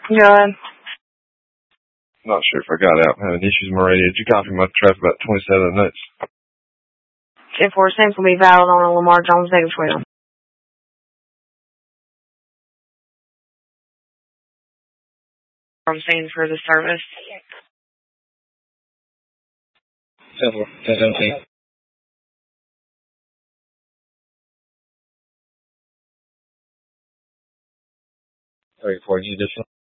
Good. Not sure if I got out. I'm having issues with my radio. Did you copy my traffic about 27 minutes? 10-4 cents will be valid on a Lamar Jones negative 12. I'm saying for the service. 10-4. 10-17. 34, you just